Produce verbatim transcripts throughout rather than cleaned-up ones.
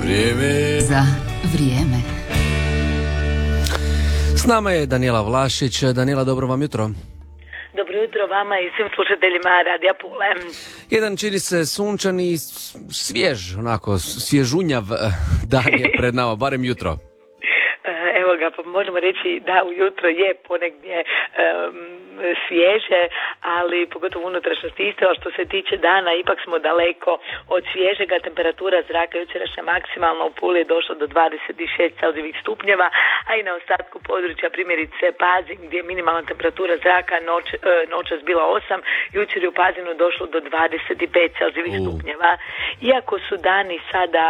Vrijeme za vrijeme. S nama je Danijela Vlašić. Danijela, dobro vam jutro. Dobro jutro vama i svim slušateljima Radija Pule. Jedan čini se sunčan i svjež, onako svježunjav dan je pred nama, barem jutro. Evo ga, pa možemo reći da ujutro je ponegdje um, svježe, ali pogotovo unutrašnjosti isto, ali što se tiče dana ipak smo daleko od svježega. Temperatura zraka jučerašnja maksimalno u Puli je došla do dvadeset šest Celzijevih stupnjeva, a i na ostatku područja, primjerice Pazin, gdje je minimalna temperatura zraka noć, noćas bila osam, jučer je u Pazinu došlo do dvadeset pet Celzijevih uh. stupnjeva. Iako su dani sada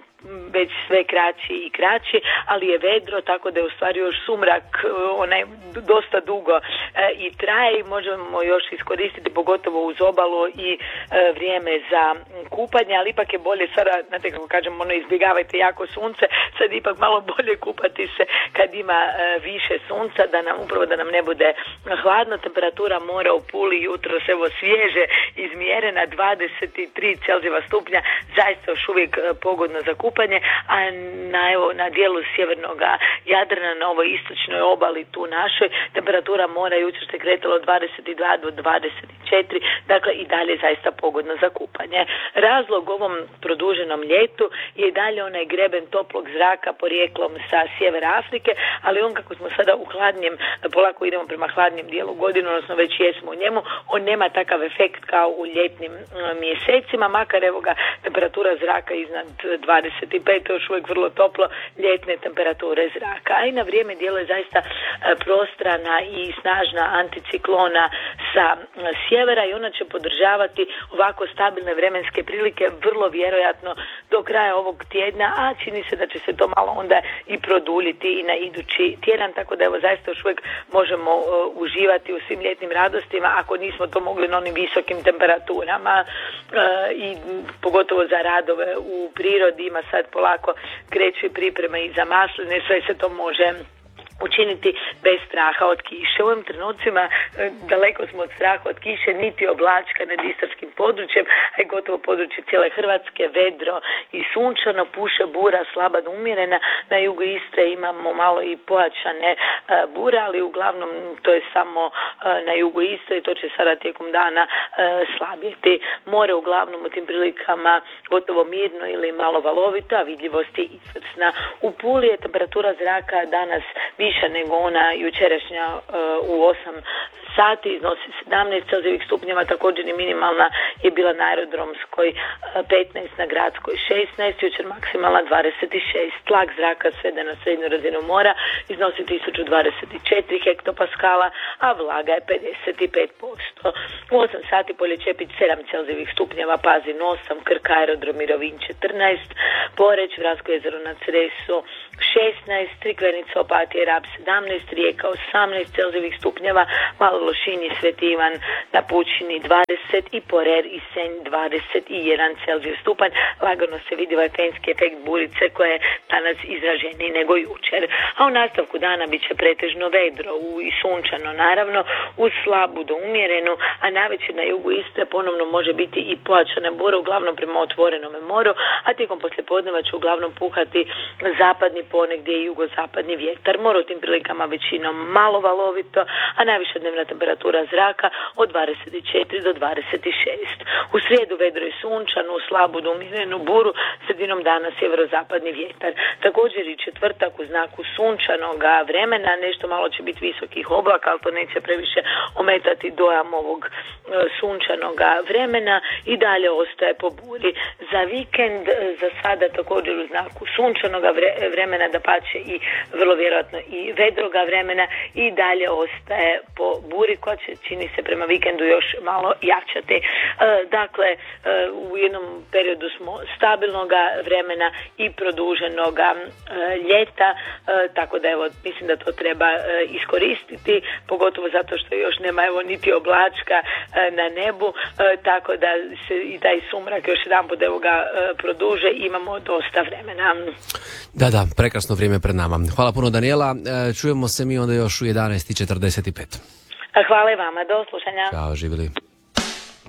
već sve kraći i kraći, ali je vedro, tako da je u stvari još sumrak onaj dosta dugo e, i traje i možemo još iskoristiti pogotovo uz obalu i e, vrijeme za kupanje, ali ipak je bolje sada, znate kako kažem, ono, izbjegavajte jako sunce, sad ipak malo bolje kupati se kad ima e, više sunca, da nam upravo da nam ne bude hladno. Temperatura mora u Puli jutros evo svježe izmjerena dvadeset tri Celzijeva stupnja, zaista još uvijek e, pogodno za kupanje. A na, evo, na dijelu sjevernog Jadrana, na ovoj istočnoj obali tu našoj, temperatura mora jučer se kretala od dvadeset dva do dvadeset četiri, dakle i dalje zaista pogodno za kupanje. Razlog ovom produženom ljetu je i dalje onaj greben toplog zraka porijeklom sa sjevera Afrike, ali on kako smo sada u hladnjem, polako idemo prema hladnjem dijelu godine, odnosno već jesmo u njemu, on nema takav efekt kao u ljetnim mjesecima, makar evo ga temperatura zraka iznad dvadeset pet, još uvijek vrlo toplo, ljetne temperature zraka. A i na vrijeme djeluje zaista prostrana i snažna anticiklona sa sjevera i ona će podržavati ovako stabilne vremenske prilike vrlo vjerojatno do kraja ovog tjedna, a čini se da će se to malo onda i produljiti i na idući tjedan, tako da evo zaista još uvijek možemo uh, uživati u svim ljetnim radostima ako nismo to mogli na onim visokim temperaturama uh, i pogotovo za radove u prirodi. Ima sad polako kreću pripreme i za masline, sve se to može učiniti bez straha od kiše. U ovim trenucima daleko smo od straha od kiše, niti oblačka nad istarskim područjem, a je gotovo područje cijele Hrvatske vedro i sunčano, puše bura slaba do umjerena. Na jugu Istre imamo malo i pojačane uh, bure, ali uglavnom to je samo uh, na jugu Istre i to će sada tijekom dana uh, slabjeti. More uglavnom u tim prilikama gotovo mirno ili malo valovito, a vidljivost je izvrsna. U Puli je temperatura zraka danas više nego ona jučerašnja uh, u osam sati, iznosi sedamnaest Celzijevih stupnjeva, također i minimalna je bila na aerodromskoj petnaest, na gradskoj šesnaest, jučer maksimalna dvadeset šest. Tlak zraka svede na srednju razinu mora iznosi tisuću dvadeset četiri hektopaskala, a vlaga je pedeset pet posto. U osam sati Polje Čepić sedam Celzijevih stupnjeva, Pazin osam, Krk, aerodrom i Rovinj četrnaest, Poreć, Vransko jezero na Cresu šesnaest, Crikvenica, Opatija, Rab sedamnaest, Rijeka osamnaest Celzijevih stupnjeva, Malo Lošinj i Sveti Ivan na Pučini dvadeset i Porer i Senj dvadeset jedan Celzijev stupanj. Lagano se vidi ovaj fenski efekt burice koja je danas izraženiji nego jučer. A u nastavku dana bit će pretežno vedro u, i sunčano naravno, uz slabu do umjerenu, a navečer na jugu Istre ponovno može biti i pojačane bure, uglavnom prema otvorenome moru, a tijekom poslijepodneva će uglavnom puhati zapadni, ponegdje i jugozapadni vjetar. Mora u tim prilikama većinom malo valovito, a najviša dnevna temperatura zraka od dvadeset četiri do dvadeset šest. U srijedu vedro i sunčano, u slabu do umjerenu buru, sredinom dana sjeverozapadni vjetar. Također i četvrtak u znaku sunčanog vremena, nešto malo će biti visokih oblaka, ali to neće previše ometati dojam ovog e, sunčanog vremena i dalje ostaje po buri. Za vikend e, za sada također u znaku sunčanog vre, vremena, da pače i vrlo vjerojatno i vedroga vremena i dalje ostaje po buri koja će, čini se, prema vikendu još malo jačati. E, dakle, e, u jednom periodu smo stabilnog vremena i produženog e, ljeta, e, tako da evo, mislim da to treba e, iskoristiti, pogotovo zato što još nema evo niti oblačka e, na nebu, e, tako da se i taj sumrak još jedan put evo ga e, produže, imamo dosta vremena. Da, da, prekrasno vrijeme pred nama. Hvala puno, Danijela. E, čujemo se mi onda još u jedanaest i četrdeset pet. Hvala i vama, do slušanja. Ćao, živjeli.